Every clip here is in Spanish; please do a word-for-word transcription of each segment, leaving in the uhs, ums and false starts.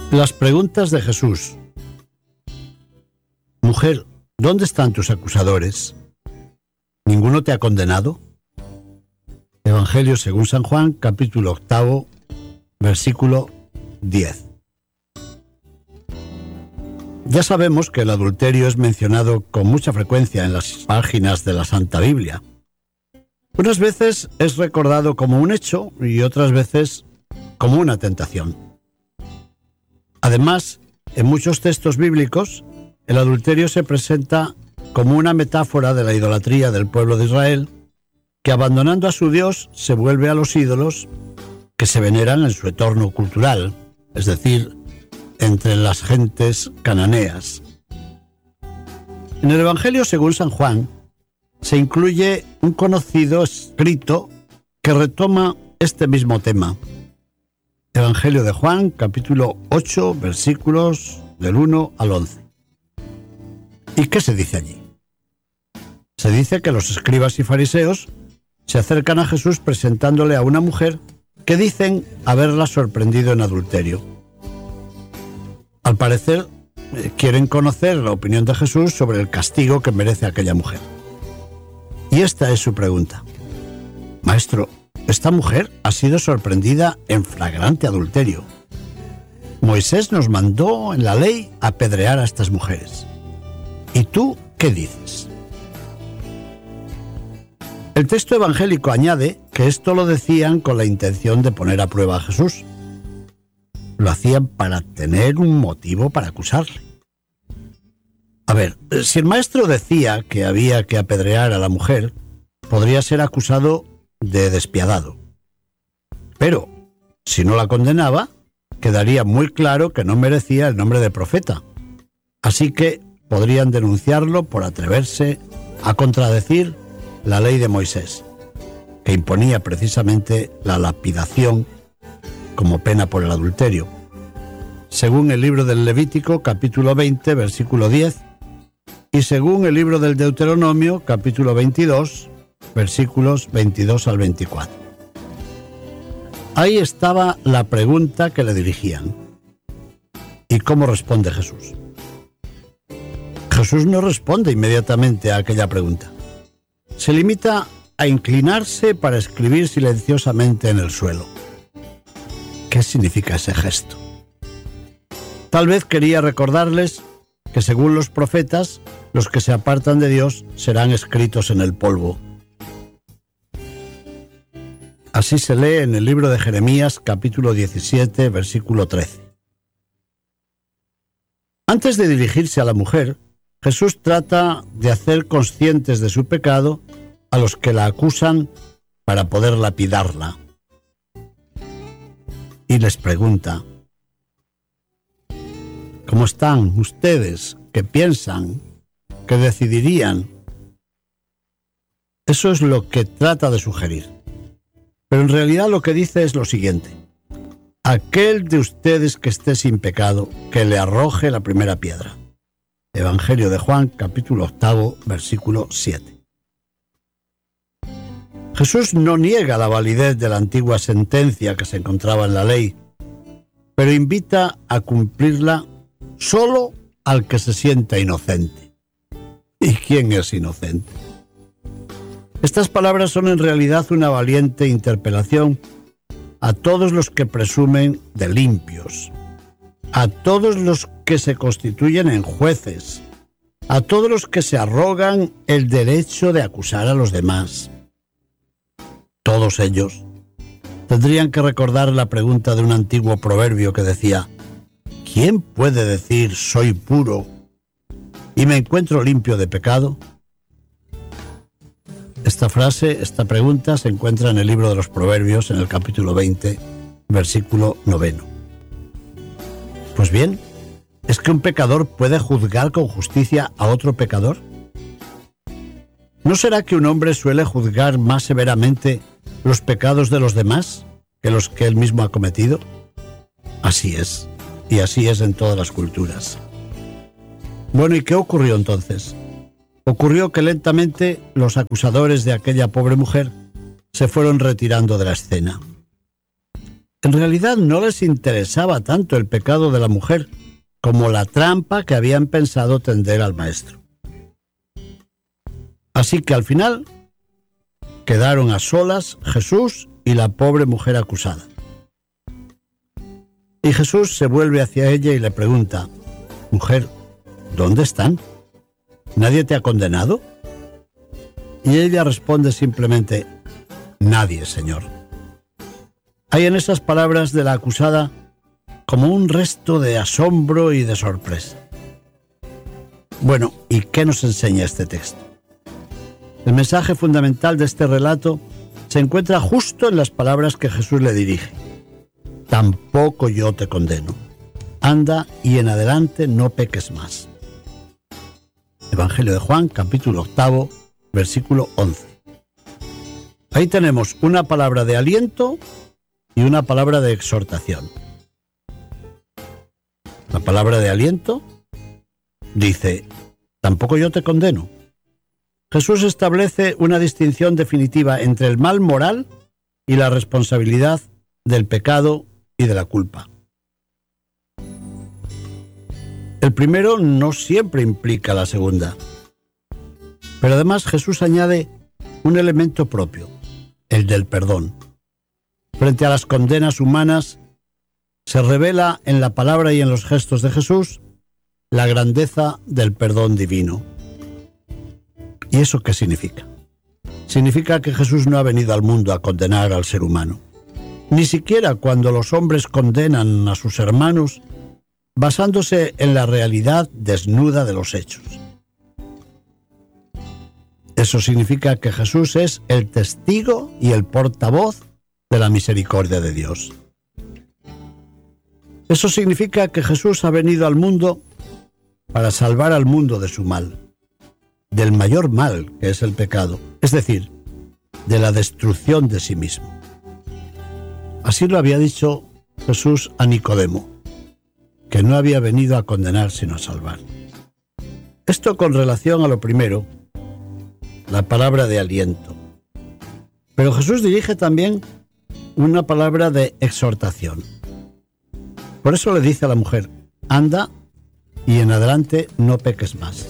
Las preguntas de Jesús. Mujer, ¿dónde están tus acusadores? ¿Ninguno te ha condenado? Evangelio según San Juan, capítulo octavo, versículo diez. Ya sabemos que el adulterio es mencionado con mucha frecuencia en las páginas de la Santa Biblia. Unas veces es recordado como un hecho y otras veces como una tentación. Además, en muchos textos bíblicos, el adulterio se presenta como una metáfora de la idolatría del pueblo de Israel, que abandonando a su Dios se vuelve a los ídolos que se veneran en su entorno cultural, es decir, entre las gentes cananeas. En el Evangelio según San Juan se incluye un conocido escrito que retoma este mismo tema. Evangelio de Juan, capítulo ocho, versículos del uno al once. ¿Y qué se dice allí? Se dice que los escribas y fariseos se acercan a Jesús presentándole a una mujer que dicen haberla sorprendido en adulterio. Al parecer, quieren conocer la opinión de Jesús sobre el castigo que merece aquella mujer. Y esta es su pregunta. Maestro, esta mujer ha sido sorprendida en flagrante adulterio. Moisés nos mandó en la ley apedrear a estas mujeres. ¿Y tú qué dices? El texto evangélico añade que esto lo decían con la intención de poner a prueba a Jesús. Lo hacían para tener un motivo para acusarle. A ver, si el maestro decía que había que apedrear a la mujer, podría ser acusado de despiadado. Pero, si no la condenaba, quedaría muy claro que no merecía el nombre de profeta. Así que podrían denunciarlo por atreverse a contradecir la ley de Moisés, que imponía precisamente la lapidación como pena por el adulterio, según el libro del Levítico, capítulo veinte, versículo diez, y según el libro del Deuteronomio, capítulo veintidós, versículos veintidós al veinticuatro. Ahí estaba la pregunta que le dirigían. ¿Y cómo responde Jesús? Jesús no responde inmediatamente a aquella pregunta. Se limita a inclinarse para escribir silenciosamente en el suelo. ¿Qué significa ese gesto? Tal vez quería recordarles que según los profetas, los que se apartan de Dios serán escritos en el polvo. Así se lee en el libro de Jeremías, capítulo diecisiete, versículo trece. Antes de dirigirse a la mujer, Jesús trata de hacer conscientes de su pecado a los que la acusan para poder lapidarla. Y les pregunta: ¿cómo están ustedes? ¿Qué piensan? ¿Qué decidirían? Eso es lo que trata de sugerir. Pero en realidad lo que dice es lo siguiente: aquel de ustedes que esté sin pecado, que le arroje la primera piedra. Evangelio de Juan, capítulo octavo, versículo siete. Jesús no niega la validez de la antigua sentencia que se encontraba en la ley, pero invita a cumplirla solo al que se sienta inocente. ¿Y quién es inocente? Estas palabras son en realidad una valiente interpelación a todos los que presumen de limpios, a todos los que se constituyen en jueces, a todos los que se arrogan el derecho de acusar a los demás. Todos ellos tendrían que recordar la pregunta de un antiguo proverbio que decía: ¿quién puede decir soy puro y me encuentro limpio de pecado? Esta frase, esta pregunta, se encuentra en el libro de los Proverbios, en el capítulo veinte, versículo noveno. Pues bien, ¿es que un pecador puede juzgar con justicia a otro pecador? ¿No será que un hombre suele juzgar más severamente los pecados de los demás que los que él mismo ha cometido? Así es, y así es en todas las culturas. Bueno, ¿y qué ocurrió entonces? Ocurrió que lentamente los acusadores de aquella pobre mujer se fueron retirando de la escena. En realidad no les interesaba tanto el pecado de la mujer como la trampa que habían pensado tender al maestro. Así que al final quedaron a solas Jesús y la pobre mujer acusada. Y Jesús se vuelve hacia ella y le pregunta: «Mujer, ¿dónde están? ¿Nadie te ha condenado?» Y ella responde simplemente: «Nadie, Señor». Hay en esas palabras de la acusada como un resto de asombro y de sorpresa. Bueno, ¿y qué nos enseña este texto? El mensaje fundamental de este relato se encuentra justo en las palabras que Jesús le dirige: «Tampoco yo te condeno. Anda y en adelante no peques más». Evangelio de Juan, capítulo octavo, versículo once. Ahí tenemos una palabra de aliento y una palabra de exhortación. La palabra de aliento dice: «Tampoco yo te condeno». Jesús establece una distinción definitiva entre el mal moral y la responsabilidad del pecado y de la culpa. El primero no siempre implica la segunda. Pero además Jesús añade un elemento propio, el del perdón. Frente a las condenas humanas, se revela en la palabra y en los gestos de Jesús la grandeza del perdón divino. ¿Y eso qué significa? Significa que Jesús no ha venido al mundo a condenar al ser humano. Ni siquiera cuando los hombres condenan a sus hermanos basándose en la realidad desnuda de los hechos. Eso significa que Jesús es el testigo y el portavoz de la misericordia de Dios. Eso significa que Jesús ha venido al mundo para salvar al mundo de su mal, del mayor mal que es el pecado, es decir, de la destrucción de sí mismo. Así lo había dicho Jesús a Nicodemo, que no había venido a condenar sino a salvar. Esto con relación a lo primero, la palabra de aliento. Pero Jesús dirige también una palabra de exhortación. Por eso le dice a la mujer: «Anda y en adelante no peques más».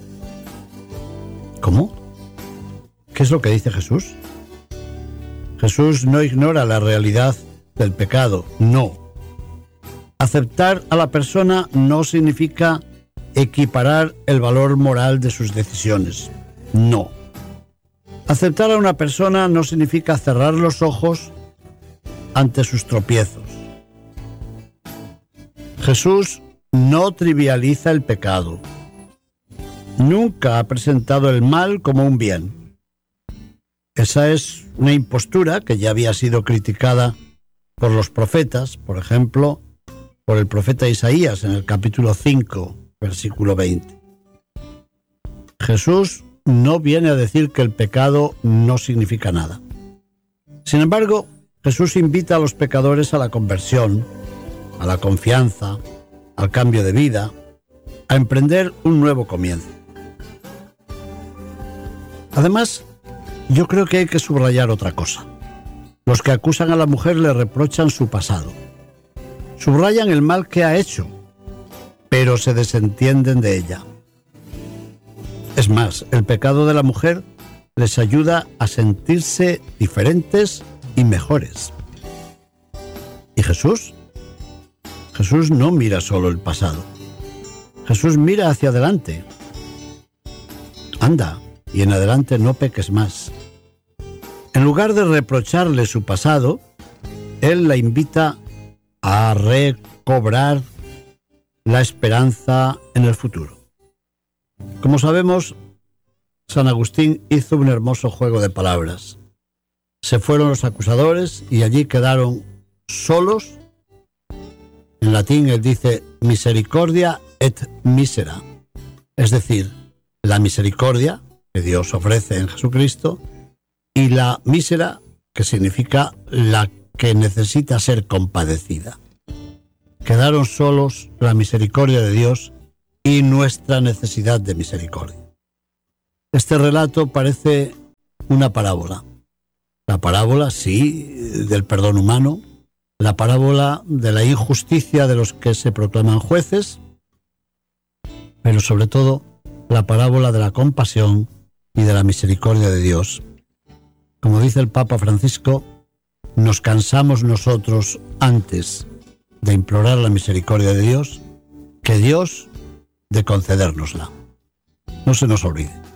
¿Cómo? ¿Qué es lo que dice Jesús? Jesús no ignora la realidad del pecado, no. Aceptar a la persona no significa equiparar el valor moral de sus decisiones, no. Aceptar a una persona no significa cerrar los ojos ante sus tropiezos. Jesús no trivializa el pecado. Nunca ha presentado el mal como un bien. Esa es una impostura que ya había sido criticada por los profetas, por ejemplo, por el profeta Isaías en el capítulo cinco, versículo veinte. Jesús no viene a decir que el pecado no significa nada. Sin embargo, Jesús invita a los pecadores a la conversión, a la confianza, al cambio de vida, a emprender un nuevo comienzo. Además, yo creo que hay que subrayar otra cosa. Los que acusan a la mujer le reprochan su pasado. Subrayan el mal que ha hecho, pero se desentienden de ella. Es más, el pecado de la mujer les ayuda a sentirse diferentes y mejores. ¿Y Jesús? Jesús no mira solo el pasado. Jesús mira hacia adelante. Anda, y en adelante no peques más. En lugar de reprocharle su pasado, Él la invita a recobrar la esperanza en el futuro. Como sabemos, San Agustín hizo un hermoso juego de palabras. Se fueron los acusadores y allí quedaron solos. En latín él dice misericordia et misera, es decir, la misericordia que Dios ofrece en Jesucristo y la mísera, que significa la que necesita ser compadecida. Quedaron solos la misericordia de Dios y nuestra necesidad de misericordia. Este relato parece una parábola. La parábola, sí, del perdón humano, la parábola de la injusticia de los que se proclaman jueces, pero sobre todo la parábola de la compasión y de la misericordia de Dios. Como dice el Papa Francisco, nos cansamos nosotros antes de implorar la misericordia de Dios que Dios de concedérnosla. No se nos olvide.